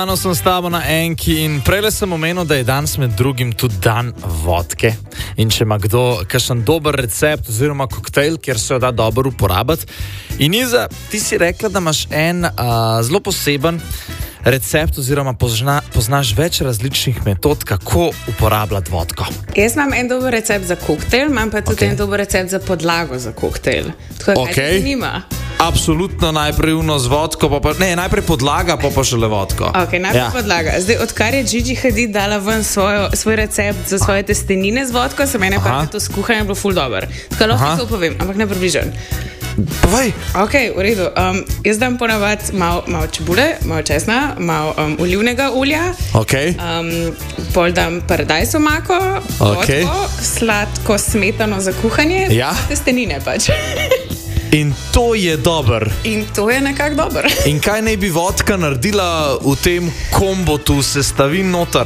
Danes sem s tabo na enki in prejle sem omenil, da je danes med drugim tudi dan vodke. In če ima kdo kakšen dober recept oziroma koktejl, kjer se jo da dobro uporabiti. In Iza, ti si rekla, da imaš en zelo poseben recept oziroma poznaš več različnih metod, kako uporabljati vodko. Jaz imam en dober recept za koktejl, imam pa tudi en dober recept za podlago za koktejl. Tako kaj te zanima? Absolutno najprej z vodko, najprej podlaga, pa šele vodko. Ok, najprej podlaga. Zdaj, odkar je Gigi Hadid dala ven svoj recept za svoje testenine z vodko, sem ene pa to skuhanje bilo ful dober. Tako lahko to povem, ampak ne približam. Povej. Ok, v redu. Jaz dam ponavadi malo čebule, malo česna, malo olivnega olja. Ok. Pol dam paradajz omako, vodko, sladko smetano za kuhanje, testenine pač. In to je dober. In to je nekako dober. In kaj naj bi vodka naredila v tem kombotu sestavin noter?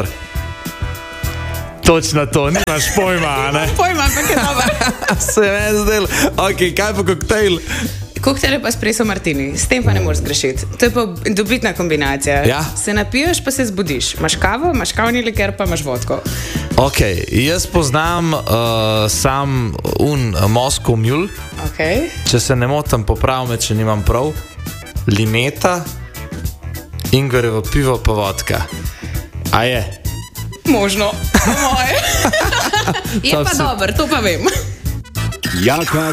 Točno to, nimaš pojma, ne? Pojma, ampak je dober. Se meni zdel. Ok, kaj pa koktejl? Koktejl je pa espresso martini, s tem pa ne moreš zgrešiti. To je pa dobitna kombinacija. Ja? Se napiješ, pa se zbudiš. Imaš kavo, imaš kavni liker, pa imaš vodko. Ok, jaz poznam sam Moscow Mule. Okay. Če se ne motim, poprav me, če nimam prav. Limeta, Ingverjevo pivo pa vodka. A je? Možno. Je pa dober, to pa vem. Jaka